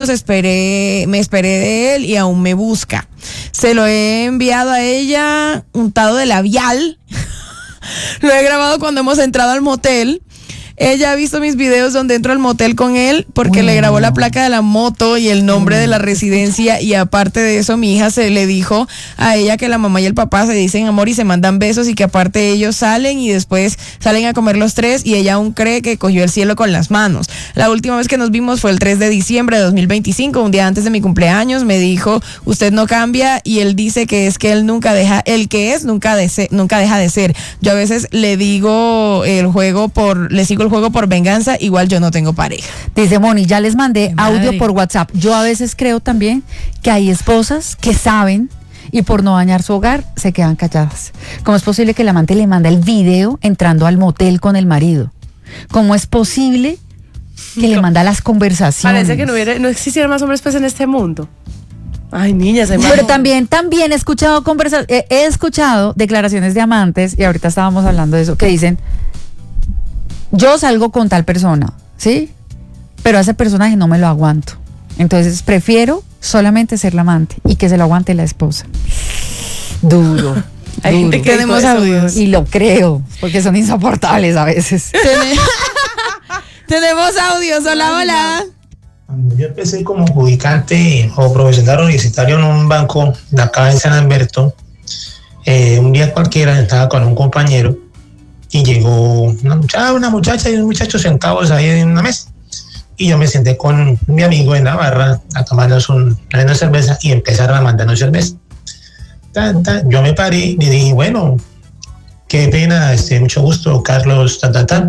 me esperé de él y aún me busca. Se lo he enviado a ella untado de labial. Lo he grabado cuando hemos entrado al motel. Ella ha visto mis videos donde entro al motel con él porque le grabó la placa de la moto y el nombre de la residencia, y aparte de eso mi hija se le dijo a ella que la mamá y el papá se dicen amor y se mandan besos, y que aparte ellos salen y después salen a comer los tres, y ella aún cree que cogió el cielo con las manos. La última vez que nos vimos fue el 3 de diciembre de 2025, un día antes de mi cumpleaños. Me dijo, usted no cambia, y él dice que es que él nunca deja, el que es nunca deja de ser. Yo a veces le sigo el juego por venganza, igual yo no tengo pareja. Dice Moni, ya les mandé audio por WhatsApp. Yo a veces creo también que hay esposas que saben y por no dañar su hogar se quedan calladas. ¿Cómo es posible que el amante le manda el video entrando al motel con el marido? ¿Cómo es posible que le manda las conversaciones? Parece que no existieran más hombres pues en este mundo. Ay, niñas, pero también he escuchado declaraciones de amantes, y ahorita estábamos hablando de eso, que dicen, yo salgo con tal persona, ¿sí? Pero a ese personaje no me lo aguanto. Entonces prefiero solamente ser la amante y que se lo aguante la esposa. Duro. Tenemos audios. Y lo creo, porque son insoportables a veces. Tenemos audios. Hola. Cuando yo empecé como adjudicante o profesional universitario en un banco de acá en San Alberto, un día cualquiera estaba con un compañero y llegó una muchacha y un muchacho sentados ahí en una mesa. Y yo me senté con mi amigo en la barra a tomarnos una cerveza y empezaron a mandarnos cerveza. Yo me paré y le dije, bueno, qué pena, mucho gusto, Carlos,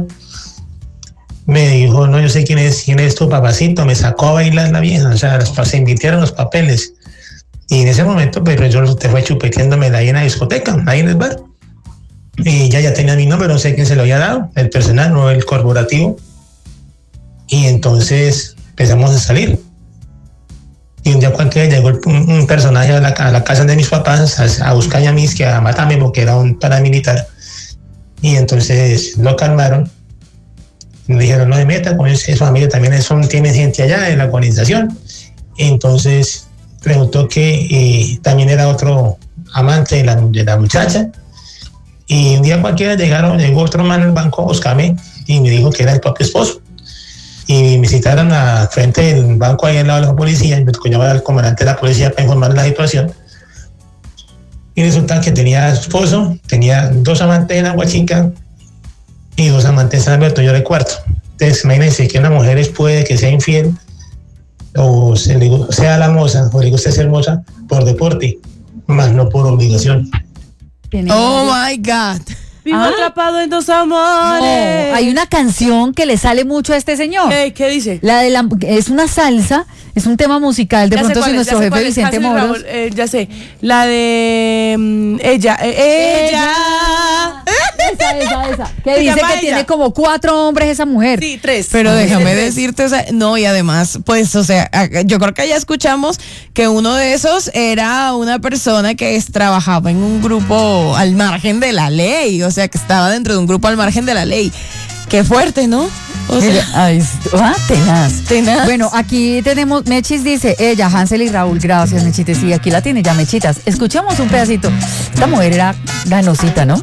Me dijo, no, yo sé quién es tu papacito. Me sacó a bailar la vieja, o sea, se invirtieron los papeles. Y en ese momento, pero yo te fue chupeteándome ahí en la discoteca, ahí en el bar. Y ya tenía mi nombre, no sé quién se lo había dado, el personal, no el corporativo. Y entonces empezamos a salir. Y un día cualquiera llegó un personaje a la casa de mis papás a buscar a mí, que a matarme porque era un paramilitar. Y entonces lo calmaron. Me dijeron, no se meta con su familia, también tiene gente allá en la organización. Entonces preguntó que también era otro amante de la muchacha. Y un día cualquiera llegó otro man al banco a buscarme y me dijo que era el propio esposo. Y me citaron a frente del banco ahí al lado de la policía, y me tocó llamar al comandante de la policía para informar de la situación. Y resulta que tenía esposo, tenía 2 amantes en Agua Chica y 2 amantes en San Alberto, yo era el cuarto. Entonces imagínense que una mujer puede que sea infiel o sea la moza, o le guste ser moza por deporte, más no por obligación. Oh my God. Vivo atrapado en 2 amores. No, hay una canción que le sale mucho a este señor. ¿Qué dice? Es una salsa, es un tema musical. De Ya pronto, si nuestro jefe Vicente Moros. Ya sé. La de ella. Esa. Que dice que ella tiene como 4 hombres esa mujer. Sí, 3. Pero déjame decirte, no, y además, pues, o sea, yo creo que ya escuchamos que uno de esos era una persona que trabajaba en un grupo al margen de la ley, o sea, que estaba dentro de un grupo al margen de la ley. Qué fuerte, ¿no? O sea, tenaz. Bueno, aquí tenemos, Mechis dice, ella, Hansel y Raúl, gracias, Mechites. Sí, aquí la tiene ya, Mechitas. Escuchemos un pedacito. Esta mujer era ganosita, ¿no?